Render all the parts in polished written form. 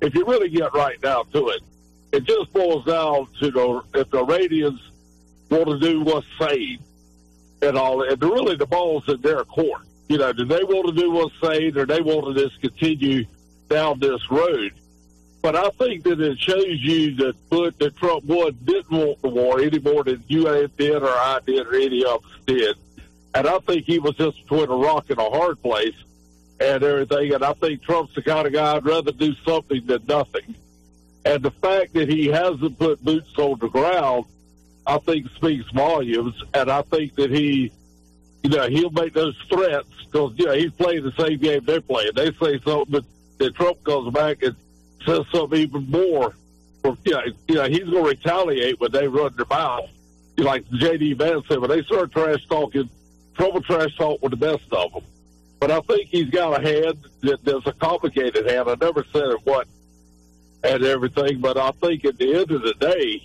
if you really get right down to it, it just boils down to if the Iranians want to do what's sane and all, and really the ball's in their court. Do they want to do what's sane, or they want to just continue down this road? But I think that it shows you that Trump didn't want the war any more than you did or I did or any of us did. And I think he was just between a rock and a hard place and everything. And I think Trump's the kind of guy I'd rather do something than nothing. And the fact that he hasn't put boots on the ground, I think speaks volumes. And I think that he'll make those threats because, he's playing the same game they're playing. They say something, that Trump comes back and says something even more. He's going to retaliate when they run their mouth. Like J.D. Vance said, when they start trash talking, Trump will trash talk with the best of them. But I think he's got a hand that's a complicated hand. I never said it what and everything, but I think at the end of the day,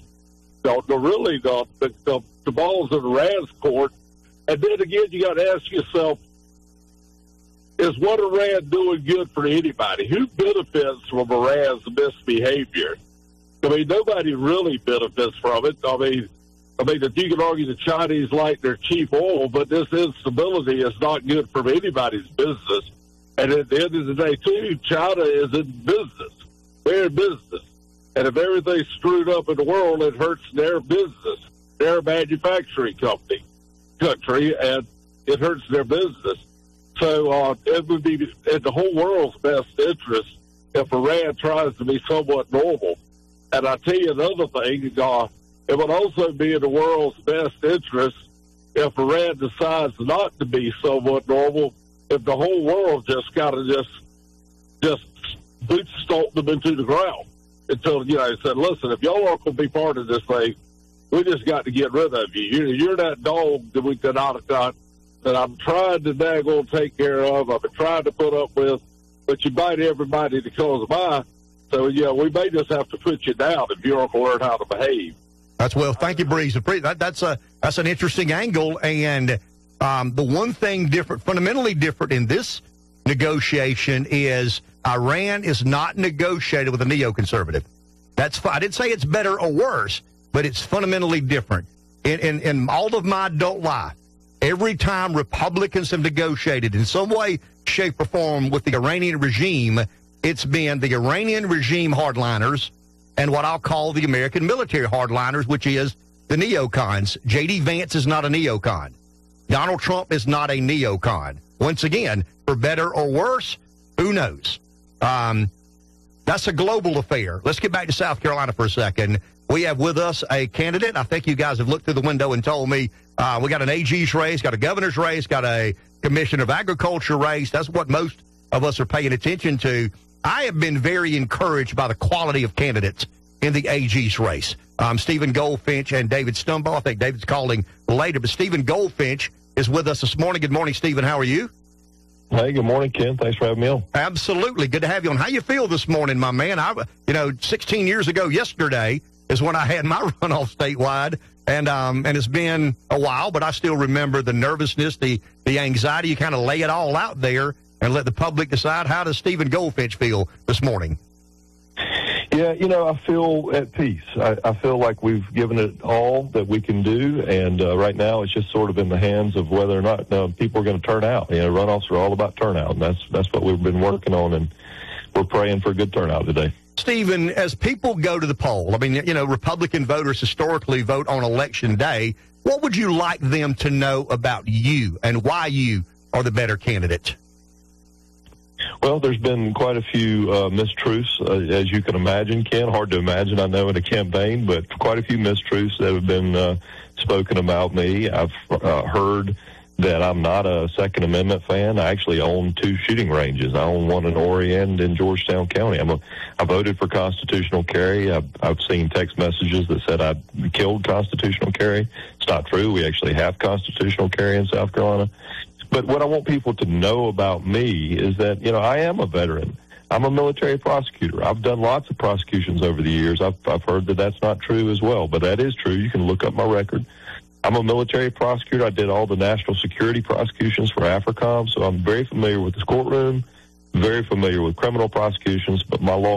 the ball's in Iran's court. And then again, you got to ask yourself, is what Iran doing good for anybody? Who benefits from Iran's misbehavior? I mean, nobody really benefits from it. I mean, that you can argue the Chinese like their cheap oil, but this instability is not good for anybody's business. And at the end of the day, too, China is in business. They're in business. And if everything's screwed up in the world, it hurts their business, their manufacturing country, and it hurts their business. So it would be in the whole world's best interest if Iran tries to be somewhat normal. And I tell you another thing, it would also be in the world's best interest if Iran decides not to be somewhat normal, if the whole world just got to just boot stomp them into the ground until, said, listen, if y'all aren't going to be part of this thing, we just got to get rid of you. You're that dog that I'm trying to daggone take care of. I've been trying to put up with, but you bite everybody that comes by. So, we may just have to put you down if you don't learn how to behave. Thank you, Breeze. That's an interesting angle. And the one thing fundamentally different in this negotiation is Iran is not negotiated with a neoconservative. That's fine. I didn't say it's better or worse, but it's fundamentally different. In all of my adult life, every time Republicans have negotiated in some way, shape, or form with the Iranian regime, it's been the Iranian regime hardliners and what I'll call the American military hardliners, which is the neocons. J.D. Vance is not a neocon. Donald Trump is not a neocon. Once again, for better or worse, who knows? That's a global affair. Let's get back to South Carolina for a second. We have with us a candidate. I think you guys have looked through the window and told me we got an AG's race, got a governor's race, got a commissioner of agriculture race. That's what most of us are paying attention to. I have been very encouraged by the quality of candidates in the AG's race. Stephen Goldfinch and David Stumbo. I think David's calling later, but Stephen Goldfinch is with us this morning. Good morning, Stephen. How are you? Hey, good morning, Ken. Thanks for having me on. Absolutely. Good to have you on. How you feel this morning, my man? 16 years ago yesterday is when I had my runoff statewide, and it's been a while, but I still remember the nervousness, the anxiety. You kind of lay it all out there and let the public decide. How does Stephen Goldfinch feel this morning? Yeah, I feel at peace. I feel like we've given it all that we can do, and right now it's just sort of in the hands of whether or not people are going to turn out. Runoffs are all about turnout, and that's what we've been working on, and we're praying for a good turnout today. Stephen, as people go to the poll, Republican voters historically vote on Election Day. What would you like them to know about you and why you are the better candidate? Well, there's been quite a few mistruths, as you can imagine, Ken. Hard to imagine, I know, in a campaign, but quite a few mistruths that have been spoken about me. I've heard that I'm not a Second Amendment fan. I actually own 2 shooting ranges. I own one in Horry and in Georgetown County. I voted for constitutional carry. I've seen text messages that said I killed constitutional carry. It's not true. We actually have constitutional carry in South Carolina. But what I want people to know about me is that, I am a veteran. I'm a military prosecutor. I've done lots of prosecutions over the years. I've heard that that's not true as well, but that is true. You can look up my record. I'm a military prosecutor. I did all the national security prosecutions for AFRICOM, so I'm very familiar with this courtroom, very familiar with criminal prosecutions, but my law